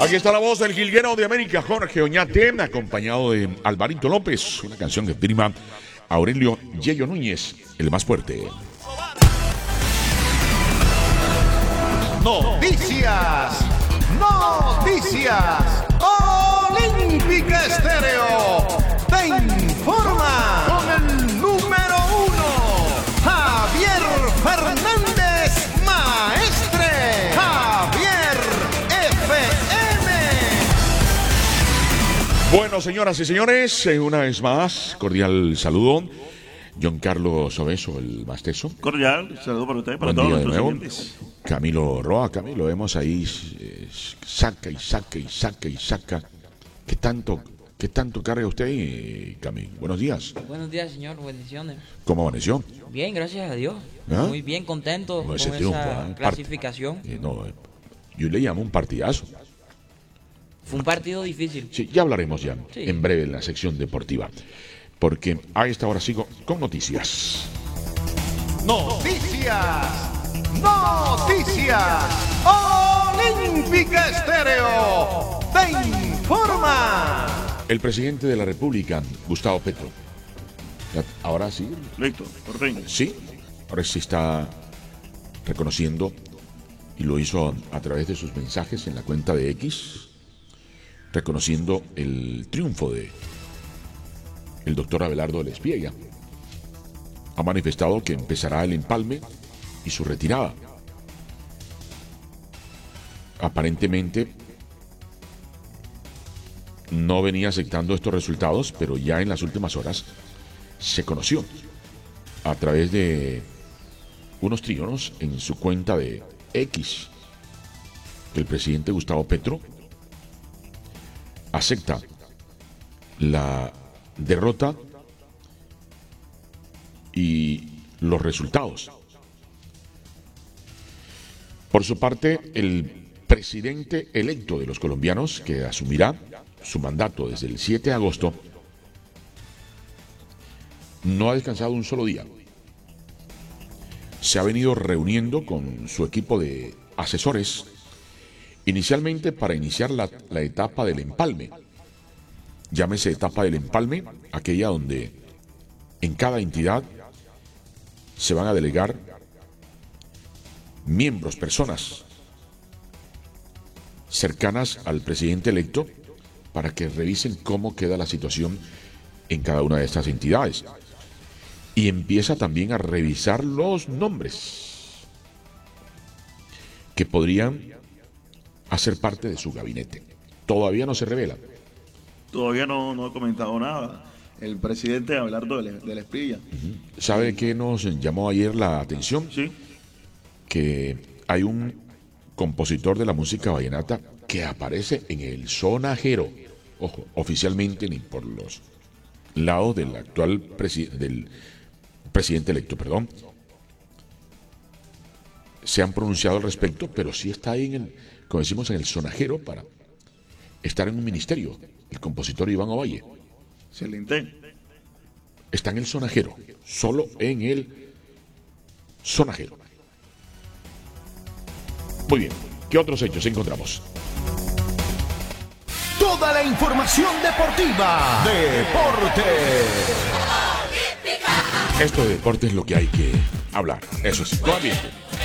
Aquí está la voz del jilguero de América, Jorge Oñate, acompañado de Alvarito López, una canción que firma Aurelio Yello Núñez, el más fuerte. Noticias, noticias. Olímpica Estéreo te informa con el número 1, Javier Fernández Maestre. Javier FM. Bueno, señoras y señores, una vez más, cordial saludo. John Carlos Obeso, el más teso. Cordial, saludo para usted, para Buen todos día de nuestros nuevo. oyentes. Camilo Roa, Camilo, vemos ahí, saca. ¿Qué tanto carga usted ahí, Camilo? Buenos días. Buenos días, señor. Bendiciones. ¿Cómo amaneció? Bien, gracias a Dios. ¿Ah? Muy bien, contento con Ese esa triunfo, clasificación. Yo le llamo un partidazo. Fue un partido difícil. Sí, ya hablaremos ya Sí. en breve en la sección deportiva. Porque a esta hora sigo con noticias. Noticias, noticias. Olímpica Estéreo te informa. El presidente de la República, Gustavo Petro. Ahora sí, Listo, por fin. sí, ahora sí está reconociendo, y lo hizo a través de sus mensajes en la cuenta de X, reconociendo el triunfo de el doctor Abelardo del Espiega. Ha manifestado que empezará el empalme y su retirada. Aparentemente no venía aceptando estos resultados, pero ya en las últimas horas se conoció a través de unos trígonos en su cuenta de X que el presidente Gustavo Petro acepta la derrota y los resultados. Por su parte, el presidente electo de los colombianos, que asumirá su mandato desde el 7 de agosto, no ha descansado un solo día. Se ha venido reuniendo con su equipo de asesores, inicialmente para iniciar la etapa del empalme. Llámese etapa del empalme, aquella donde en cada entidad se van a delegar miembros, personas cercanas al presidente electo para que revisen cómo queda la situación en cada una de estas entidades. Y empieza también a revisar los nombres que podrían hacer parte de su gabinete. Todavía no se revela. Todavía no he comentado nada. El presidente Abelardo de la Espriella. ¿Sabe qué nos llamó ayer la atención? Sí. Que hay un compositor de la música vallenata que aparece en el sonajero. Ojo, oficialmente ni por los lados del actual del presidente electo, perdón, se han pronunciado al respecto, pero sí está ahí como decimos, en el sonajero para estar en un ministerio. El compositor Iván Ovalle Excelente. está en el sonajero, solo en el sonajero. Muy bien, ¿qué otros hechos encontramos? Toda la información deportiva. Deportes. Esto de deporte es lo que hay que hablar, eso sí, con ambiente.